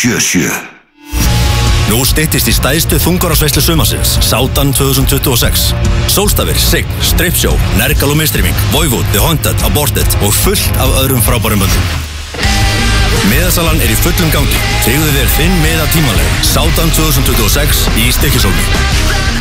977. Nú styttist í stærstu þungarásveislu sumarsins, Sádan 2026. Sólstafir, Sign, Stripshow, Nergal og Mistryming, Voivod, The Haunted, Aborted og fullt af öðrum frábærum böndum. Miðasalan í fullum gangi. Tryggðu þér þinn miða tímanlega. Sádan 2026 í Stykkishólmi.